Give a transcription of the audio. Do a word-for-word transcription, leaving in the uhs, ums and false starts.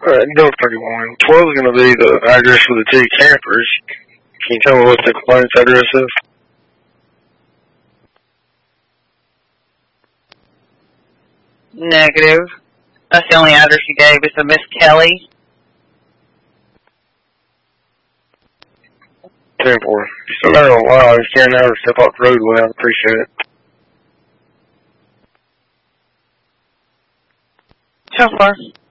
Uh, North thirty-one. twelve is going to be the address for the two campers. Can you tell me what the complaint's address is? Negative. That's the only address you gave. It's a Miss Kelly. ten four. You still got it on live. You can't ever step off the roadway. I appreciate it. So far.